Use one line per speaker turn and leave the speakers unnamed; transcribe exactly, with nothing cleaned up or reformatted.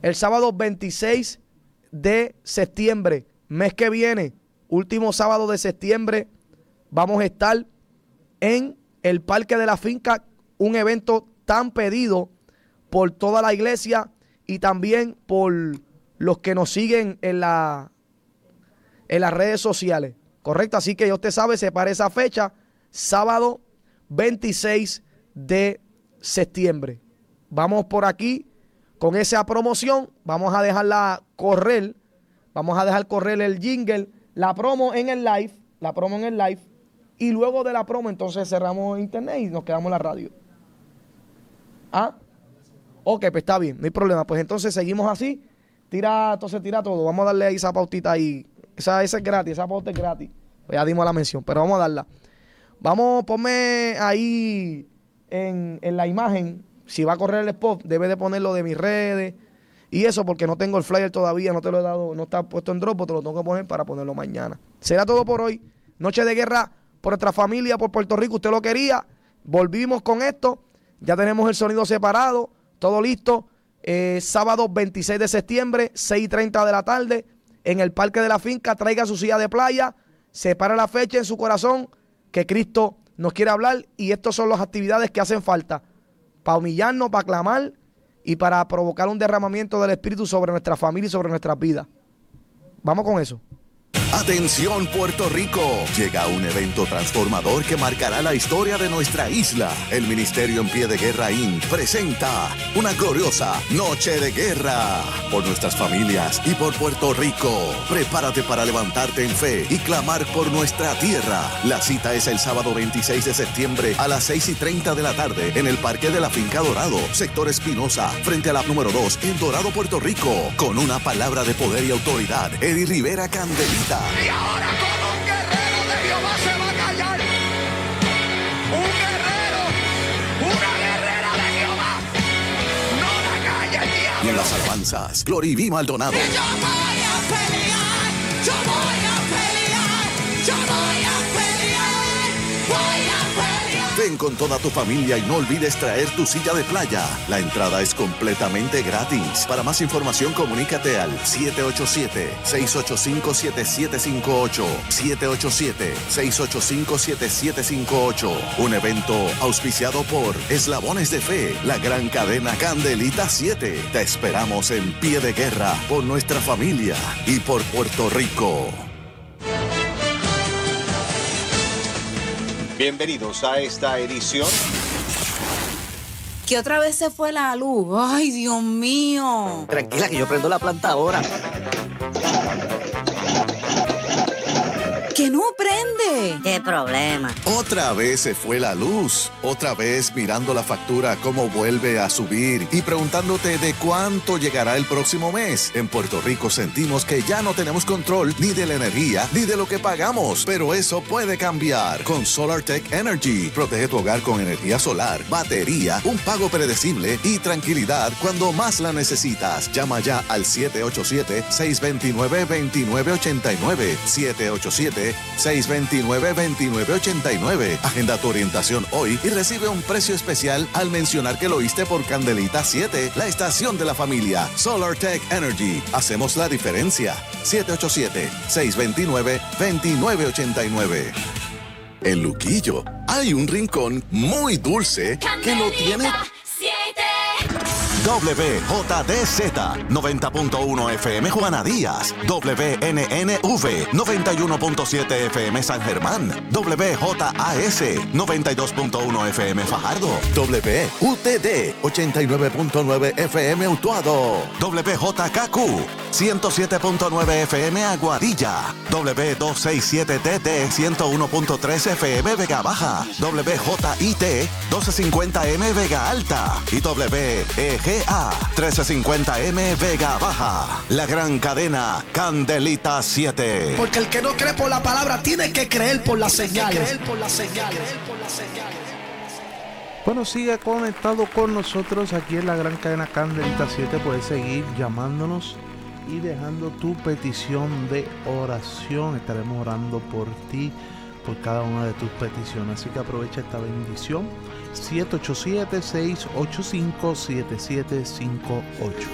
El sábado veintiséis de septiembre, mes que viene, último sábado de septiembre, vamos a estar en el Parque de la Finca, un evento tan pedido por toda la iglesia y también por los que nos siguen en, la, en las redes sociales. Correcto, así que ya usted sabe, separa esa fecha, sábado veintiséis de septiembre. Vamos por aquí con esa promoción, vamos a dejarla correr, vamos a dejar correr el jingle, la promo en el live, la promo en el live, y luego de la promo entonces cerramos internet y nos quedamos en la radio. ¿Ah? Ok, pues está bien, no hay problema, pues entonces seguimos así, tira, entonces tira todo, vamos a darle ahí esa pautita ahí. Esa, esa es gratis, esa pauta es gratis. Pues ya dimos la mención, pero vamos a darla. Vamos, ponme ahí en, en la imagen, si va a correr el spot, debe de ponerlo de mis redes y eso, porque no tengo el flyer todavía, no te lo he dado, no está puesto en Dropbox, te lo tengo que poner para ponerlo mañana. Será todo por hoy. Noche de guerra por nuestra familia, por Puerto Rico. Usted lo quería, volvimos con esto, ya tenemos el sonido separado, todo listo. Eh, sábado veintiséis de septiembre, seis y treinta de la tarde. En el Parque de la Finca, traiga su silla de playa, separe la fecha en su corazón, que Cristo nos quiere hablar, y estas son las actividades que hacen falta, para humillarnos, para clamar, y para provocar un derramamiento del Espíritu sobre nuestra familia y sobre nuestras vidas. Vamos con eso.
Atención Puerto Rico, llega un evento transformador que marcará la historia de nuestra isla. El Ministerio en Pie de Guerra incorporated presenta una gloriosa Noche de Guerra por nuestras familias y por Puerto Rico. Prepárate para levantarte en fe y clamar por nuestra tierra. La cita es el sábado veintiséis de septiembre a las seis y treinta de la tarde en el Parque de la Finca Dorado, sector Espinosa, frente a la número dos en Dorado, Puerto Rico, con una palabra de poder y autoridad. Eddie Rivera Candelita.
Y ahora como un guerrero de Jehová se va a callar. Un guerrero, una guerrera de Jehová. No la calla el diablo.
Y en las alabanzas, Gloriví Maldonado.
Y yo voy a pelear, yo voy a pelear, yo voy a pelear, voy a pelear.
Ven con toda tu familia y no olvides traer tu silla de playa. La entrada es completamente gratis. Para más información, comunícate al siete ocho siete, seis ocho cinco, siete siete cinco ocho. siete ocho siete, seis ocho cinco, siete siete cinco ocho. Un evento auspiciado por Eslabones de Fe, la gran cadena Candelita siete. Te esperamos en Pie de Guerra por nuestra familia y por Puerto Rico.
Bienvenidos a esta edición.
Que otra vez se fue la luz. Ay, Dios mío.
Tranquila, que yo prendo la planta ahora.
Que no prende.
¿Qué problema?
Otra vez se fue la luz. Otra vez mirando la factura cómo vuelve a subir y preguntándote de cuánto llegará el próximo mes. En Puerto Rico sentimos que ya no tenemos control ni de la energía ni de lo que pagamos, pero eso puede cambiar con SolarTech Energy. Protege tu hogar con energía solar, batería, un pago predecible y tranquilidad cuando más la necesitas. Llama ya al siete ocho siete, seis dos nueve, dos nueve ocho nueve. siete ocho siete, seis dos nueve, dos nueve ocho nueve. Agenda tu orientación hoy y recibe un precio especial al mencionar que lo oíste por Candelita siete, la estación de la familia. SolarTech Energy. Hacemos la diferencia. siete ocho siete, seis dos nueve, dos nueve ocho nueve. En Luquillo hay un rincón muy dulce que lo tiene W J D Z noventa punto uno F M Juana Díaz, W N N V noventa y uno punto siete F M San Germán, W J A S noventa y dos punto uno F M Fajardo, W U T D ochenta y nueve punto nueve F M Utuado, W J K Q ciento siete punto nueve F M Aguadilla, W doscientos sesenta y siete T T ciento uno punto tres F M Vega Baja, W J I T doce cincuenta M Vega Alta y W E G A trece cincuenta M Vega Baja. La gran cadena Candelita siete.
Porque el que no cree por la palabra tiene que creer por las señales.
Bueno, sigue conectado con nosotros aquí en la gran cadena Candelita siete. Puedes seguir llamándonos y dejando tu petición de oración. Estaremos orando por ti, por cada una de tus peticiones. Así que aprovecha esta bendición. siete ocho siete, seis ocho cinco, siete siete cinco ocho.